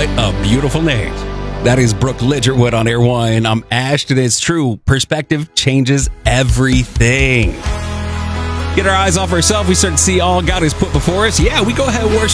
What a beautiful name. That is Brooke Lidgerwood on Air One. I'm Ash, and it's true. Perspective changes everything. Get our eyes off ourselves. We start to see all God has put before us. Yeah, we go ahead and worship